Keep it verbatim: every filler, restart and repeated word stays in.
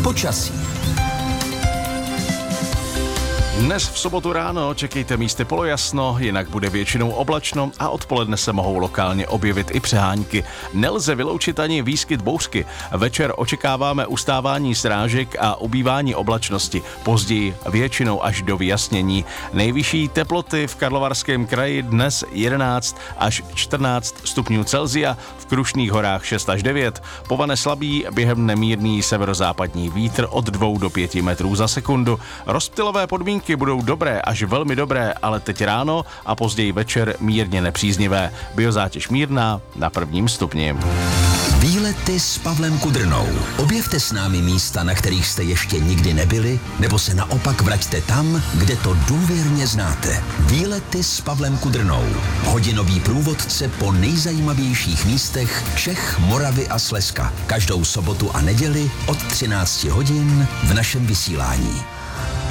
Počasí. Dnes v sobotu ráno čekejte místy polojasno, jinak bude většinou oblačno a odpoledne se mohou lokálně objevit i přehánky. Nelze vyloučit ani výskyt bouřky. Večer očekáváme ustávání srážek a ubývání oblačnosti. Později většinou až do vyjasnění. Nejvyšší teploty v Karlovarském kraji dnes jedenáct až čtrnáct stupňů Celsia, v Krušných horách šest až devět. Povane slabý, během nemírný severozápadní vítr od dvou do pěti metrů za sekundu. Rozptylové podmínky budou dobré až velmi dobré, ale teď ráno a později večer mírně nepříznivé. Biozátěž mírná na prvním stupni. Výlety s Pavlem Kudrnou. Objevte s námi místa, na kterých jste ještě nikdy nebyli, nebo se naopak vraťte tam, kde to důvěrně znáte. Výlety s Pavlem Kudrnou. Hodinový průvodce po nejzajímavějších místech Čech, Moravy a Slezska. Každou sobotu a neděli od třinácti hodin v našem vysílání.